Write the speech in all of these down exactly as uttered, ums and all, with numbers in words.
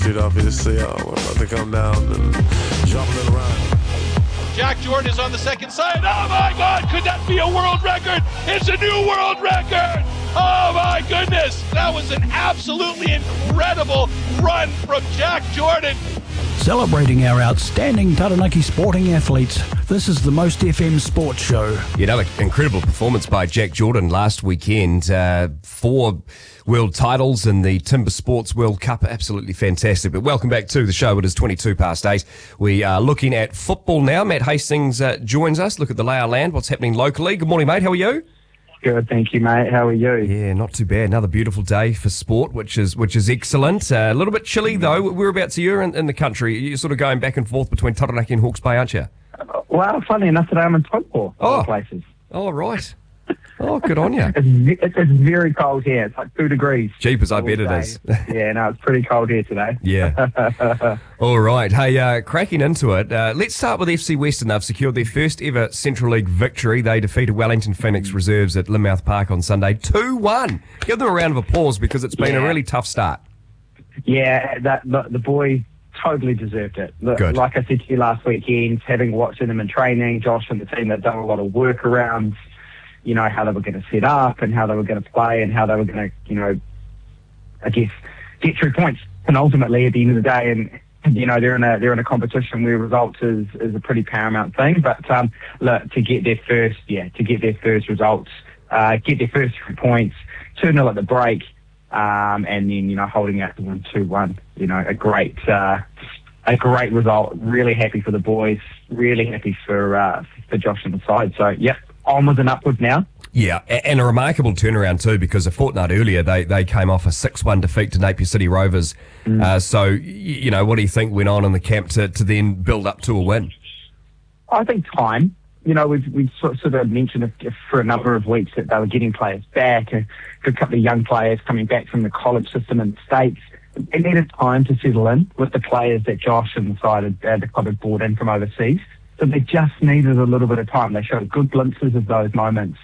street, obviously. Uh, we're about to come down and jump a little around. Jack Jordan is on the second side. Oh my God, could that be a world record? It's a new world record. Oh my goodness, that was an absolutely incredible run from Jack Jordan. Celebrating our outstanding Taranaki sporting athletes, this is the Most F M Sports Show. Yeah, another incredible performance by Jack Jordan last weekend. Uh, four world titles in the Timber Sports World Cup. Absolutely fantastic. But welcome back to the show. It is twenty-two past eight. We are looking at football now. Matt Hastings uh, joins us. Look at the lay of land, what's happening locally. Good morning, mate. How are you? Good, thank you, mate. How are you? Yeah, not too bad. Another beautiful day for sport, which is which is excellent. Uh, a little bit chilly, though. Whereabouts are you in, in the country? You're sort of going back and forth between Taranaki and Hawke's Bay, aren't you? Uh, well, funny enough, today I'm in Taupo, oh. of places. Oh, right. Oh, good on you. It's, it's, it's very cold here. It's like two degrees. Jeepers, I bet it is. Yeah, no, it's pretty cold here today. Yeah. All right. Hey, uh, cracking into it, uh, let's start with F C Western. They've secured their first ever Central League victory. They defeated Wellington Phoenix Reserves at Lynmouth Park on Sunday, two one. Give them a round of applause because it's been yeah. a really tough start. Yeah, that the, the boys totally deserved it. Look, Good. Like I said to you last weekend, having watched them in training, Josh and the team have done a lot of workarounds. You know, how they were going to set up and how they were going to play and how they were going to, you know, I guess, get through points. And ultimately, at the end of the day, and, you know, they're in a they're in a competition where results is, is a pretty paramount thing. But, um, look, to get their first, yeah, to get their first results, uh, get their first three points, two nil at the break, um, and then, you know, holding out to win two one, you know, a great, uh, a great result. Really happy for the boys, really happy for, uh, for Josh and the side. So, yep. Onwards and upwards now. Yeah, and a remarkable turnaround too, because a fortnight earlier they, they came off a six one defeat to Napier City Rovers. Mm. Uh, so, you know, what do you think went on in the camp to, to then build up to a win? I think time. You know, we've, we've sort of mentioned for a number of weeks that they were getting players back, a good couple of young players coming back from the college system in the States. They needed time to settle in with the players that Josh and the side had, uh, the club had brought in from overseas. So they just needed a little bit of time. They showed good glimpses of those moments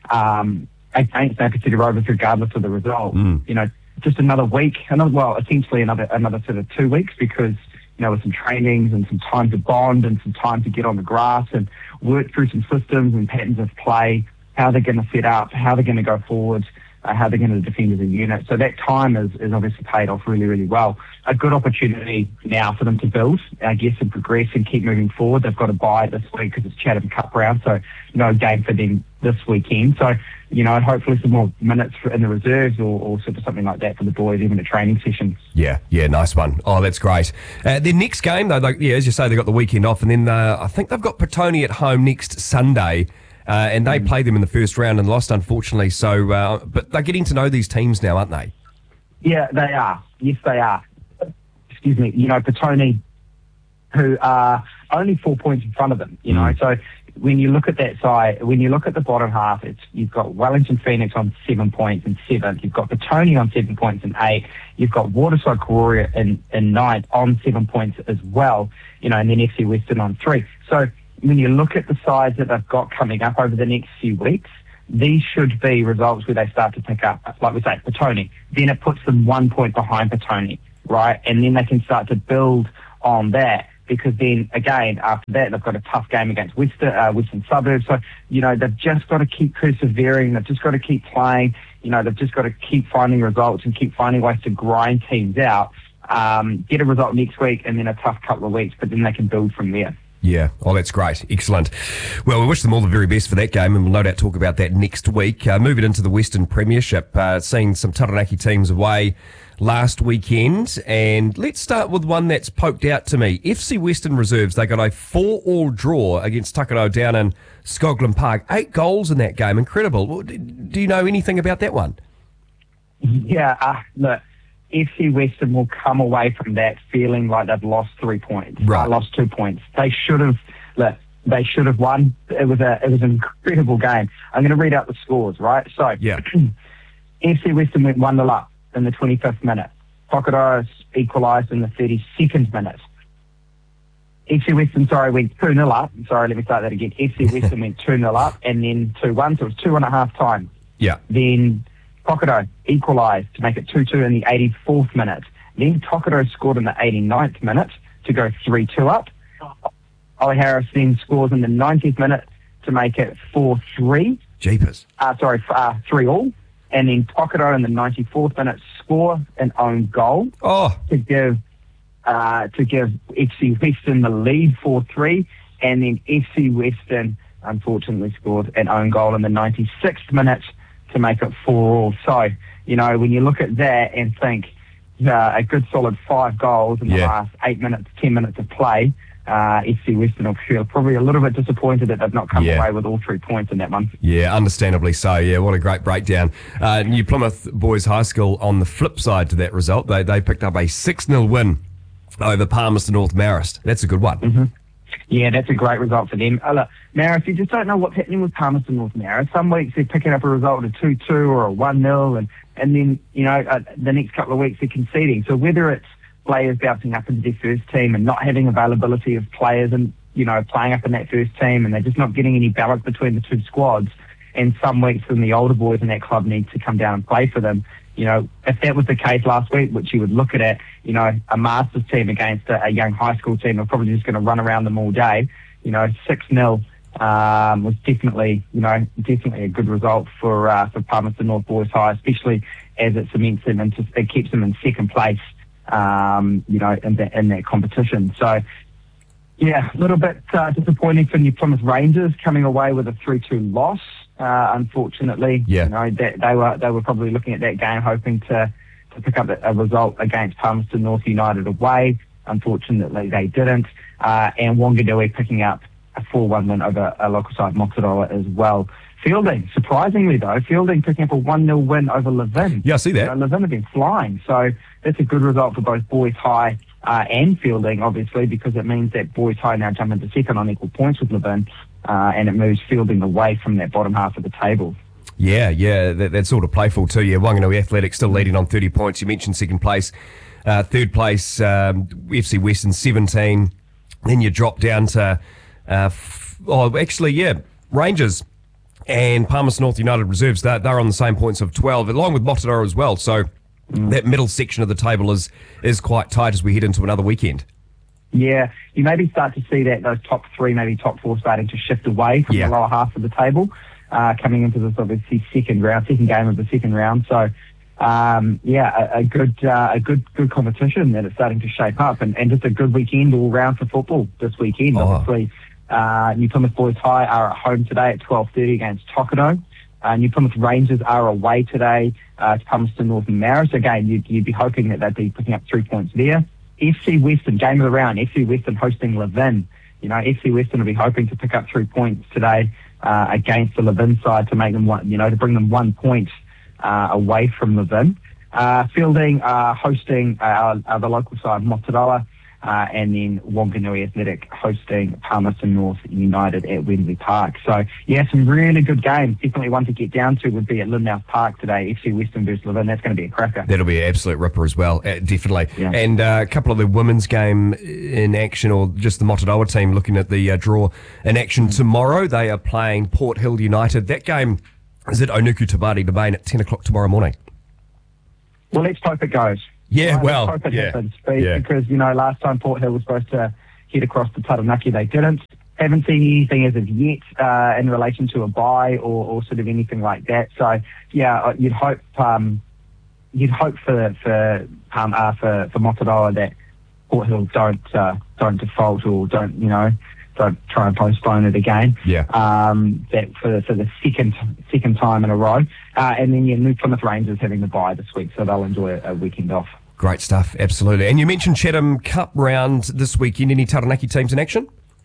um, against Napier City Rovers, regardless of the result. Mm. You know, just another week, another well, essentially another another sort of two weeks because, you know, with some trainings and some time to bond and some time to get on the grass and work through some systems and patterns of play, how they're going to set up, how they're going to go forward, uh, how they're going to defend as a unit. So that time is, is obviously paid off really, really well. A good opportunity now for them to build, I guess, and progress and keep moving forward. They've got to bye this week because it's Chatham Cup round, so no game for them this weekend. So, you know, and hopefully some more minutes for, in the reserves or, or sort of something like that for the boys, even at training sessions. Yeah, yeah, nice one. Oh, that's great. Uh, their next game, though, they, yeah, as you say, they've got the weekend off, and then uh, I think they've got Petone at home next Sunday. Uh, and they mm. played them in the first round and lost, unfortunately. So, uh, but they're getting to know these teams now, aren't they? Yeah, they are. Yes, they are. Excuse me. You know, Petone, who are only four points in front of them. You mm. know, so when you look at that side, when you look at the bottom half, it's you've got Wellington Phoenix on seven points and seventh. You've got Petone on seven points and eight. You've got Waterside Karori in, in ninth on seven points as well. You know, and then F C Western on three. So when you look at the sides that they've got coming up over the next few weeks, these should be results where they start to pick up, like we say, Petone. Then it puts them one point behind Petone, right? And then they can start to build on that because then, again, after that, they've got a tough game against Western, uh, Western Suburbs. So, you know, they've just got to keep persevering. They've just got to keep playing. You know, they've just got to keep finding results and keep finding ways to grind teams out, um, get a result next week and then a tough couple of weeks, but then they can build from there. Yeah, oh, that's great. Excellent. Well, we wish them all the very best for that game, and we'll no doubt talk about that next week. Uh, moving into the Western Premiership, uh, seeing some Taranaki teams away last weekend, and let's start with one that's poked out to me. F C Western Reserves, they got a four-all draw against Takano down in Skoglund Park. Eight goals in that game. Incredible. Do you know anything about that one? Yeah, uh, look. F C Western will come away from that feeling like they've lost three points. Right. Uh, lost two points. They should have. Look, they should have won. It was a. It was an incredible game. I'm going to read out the scores. Right. So, yeah. F C Western went one nil up in the twenty-fifth minute. Crocodiles equalised in the thirty-second minute. F C Western, sorry, went two nil up. Sorry, let me start that again. F C Western went two nil up and then two one. So it was two and a half time. Yeah. Then Crocodile equalised to make it two two in the eighty-fourth minute. Then Tokoro scored in the eighty-ninth minute to go three two up. Ollie Harris then scores in the ninetieth minute to make it four three. Jeepers. Uh, sorry, uh, three all. And then Tokoro in the ninety-fourth minute score an own goal Oh, to give uh, to give F C Western the lead four three. And then F C Western unfortunately scored an own goal in the ninety-sixth minute to make it four all. So, you know, when you look at that and think uh, a good solid five goals in the Yeah. last eight minutes, ten minutes of play, uh, F C Western will feel probably a little bit disappointed that they've not come Yeah. away with all three points in that one. yeah, understandably so. Yeah, what a great breakdown. Uh, New Plymouth Boys High School on the flip side to that result, they they picked up a six nil win over Palmerston North Marist. That's a good one. Mm-hmm. Yeah, that's a great result for them. Uh, look, Marist, you just don't know what's happening with Palmerston North Marist. Some weeks they're picking up a result of two two or a one nil, and, and then, you know, uh, the next couple of weeks they're conceding. So whether it's players bouncing up into their first team and not having availability of players and, you know, playing up in that first team, and they're just not getting any balance between the two squads, and some weeks then the older boys in that club need to come down and play for them. You know, if that was the case last week, which you would look at it, you know, a Masters team against a, a young high school team are probably just going to run around them all day. You know, six nil um, was definitely, you know, definitely a good result for uh, for Palmerston North Boys High, especially as it cements them into, it keeps them in second place, um, you know, in that, in that competition. So, yeah, a little bit uh, disappointing for New Plymouth Rangers coming away with a three two loss. Uh, unfortunately, Yeah. you know, that they were they were probably looking at that game hoping to, to pick up a, a result against Palmerston North United away. Unfortunately, they didn't. Uh, and Wanganui picking up a four one win over a local side, Motorola, as well. Fielding, surprisingly though, Fielding picking up a one nil win over Levin. Yeah, I see that. You know, Levin have been flying, so that's a good result for both Boys High uh, and Fielding, obviously, because it means that Boys High now jump into second on equal points with Levin, uh, and it moves Fielding away from that bottom half of the table. Yeah, yeah, that, that's sort of playful too. Yeah, Wanganui Athletic still leading on thirty points. You mentioned second place. Uh, third place, um, F C Western seventeen. Then you drop down to, uh, f- oh, actually, yeah, Rangers and Palmerston North United Reserves. They're, they're on the same points of twelve, along with Motorola as well. So mm. that middle section of the table is is quite tight as we head into another weekend. Yeah, you maybe start to see that those top three, maybe top four, starting to shift away from Yeah. the lower half of the table, uh, coming into this obviously second round, second game of the second round. So, um, yeah, a, a good, uh, a good, good competition that it's starting to shape up, and, and just a good weekend all round for football this weekend. Oh. Obviously, uh, New Plymouth Boys High are at home today at twelve thirty against Tokoro. Uh, New Plymouth Rangers are away today uh, to Palmerston North and Marist. Again, you'd, you'd be hoping that they'd be picking up three points there. F C Western, game of the round, F C Western hosting Levin. You know, F C Western will be hoping to pick up three points today uh, against the Levin side to make them one, you know, to bring them one point uh, away from Levin. Uh, Fielding uh, hosting uh, uh, the local side, Motorola, uh, and then Wanganui Athletic hosting Palmerston North United at Wembley Park. So, yeah, some really good games. Definitely one to get down to would be at Lynmouth Park today, F C Western versus Levin. That's going to be a cracker. That'll be an absolute ripper as well, uh, definitely. Yeah. And uh, a couple of the women's game in action, or just the Motorola team looking at the uh, draw in action tomorrow. They are playing Port Hill United. That game is at Onuku Tabari Domain at ten o'clock tomorrow morning. Well, let's hope it goes. Yeah, Right, well, let's hope it yeah, happens, yeah. because, you know, last time Port Hill was supposed to head across to Taranaki, they didn't. Haven't seen anything as of yet uh, in relation to a bye or, or sort of anything like that. So, yeah, you'd hope um, you'd hope for for um, uh, for for Motorola that Port Hill don't uh, don't default or don't you know don't try and postpone it again. Yeah. Um, that for for the second second time in a row, uh, and then yeah, New Plymouth Rangers having the bye this week, so they'll enjoy a, a weekend off. Great stuff, absolutely. And you mentioned Chatham Cup round this weekend. Any Taranaki teams in action?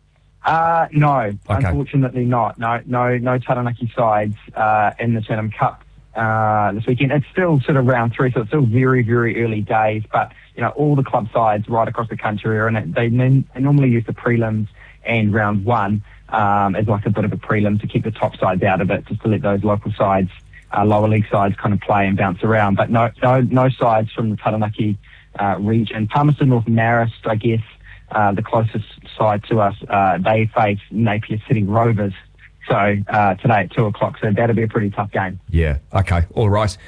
Uh, no, Okay. unfortunately not. No, no, no Taranaki sides uh, in the Chatham Cup uh, this weekend. It's still sort of round three, so it's still very, very early days. But you know, all the club sides right across the country are in it. They, they normally use the prelims and round one um, as like a bit of a prelim to keep the top sides out of it, just to let those local sides, uh, lower league sides, kind of play and bounce around. But no, no, no sides from the Taranaki uh, region. Palmerston North Marist, I guess. Uh, the closest side to us, uh, they face Napier City Rovers. So uh, today at two o'clock, so that'll be a pretty tough game. Yeah, okay, all right.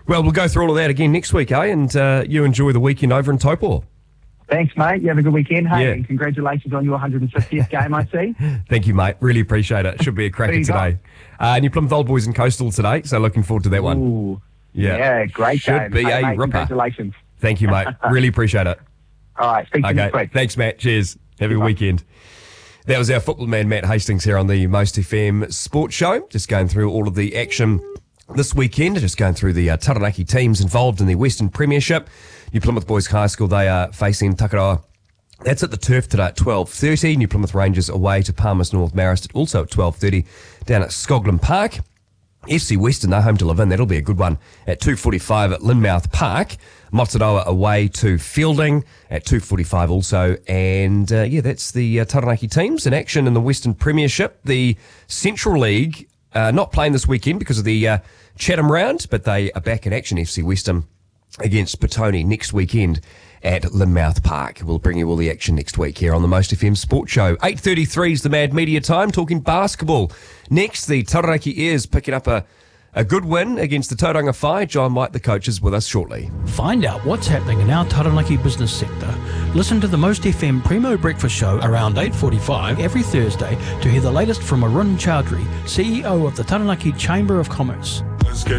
Well, we'll go through all of that again next week, eh? And uh, you enjoy the weekend over in Taupo. Thanks, mate. You have a good weekend. Hey, Yeah. and congratulations on your one hundred fiftieth game, I see. Thank you, mate. Really appreciate it. Should be a cracker There you go. today. Uh, New Plymouth Old Boys and Coastal today, so looking forward to that one. Ooh. Yeah. Yeah, great Should game. be Hey, a mate, ripper. Congratulations. Thank you, mate. Really appreciate it. All right, speak to you Okay. next week. Thanks, Matt. Cheers. Have a good weekend. That was our football man, Matt Hastings, here on the Most F M Sports Show. Just going through all of the action this weekend. Just going through the uh, Taranaki teams involved in the Western Premiership. New Plymouth Boys High School, they are facing Takaroa. That's at the Turf today at twelve thirty. New Plymouth Rangers away to Palmers North Marist, also at twelve thirty down at Skoglin Park. F C Western, they're home to Levin. That'll be a good one at two forty-five at Lynmouth Park. Motoroa away to Fielding at two forty-five also. And, uh, yeah, that's the uh, Taranaki teams in action in the Western Premiership. The Central League, uh, not playing this weekend because of the uh, Chatham round, but they are back in action, F C Western, against Petone next weekend at Lynmouth Park. We'll bring you all the action next week here on the Most F M Sports Show. eight thirty-three is the Mad Media time, talking basketball. Next, the Taranaki Airs picking up a, a good win against the Tauranga Whai. John White, the coach, is with us shortly. Find out what's happening in our Taranaki business sector. Listen to the Most F M Primo Breakfast Show around eight forty-five every Thursday to hear the latest from Arun Chowdhury, C E O of the Taranaki Chamber of Commerce.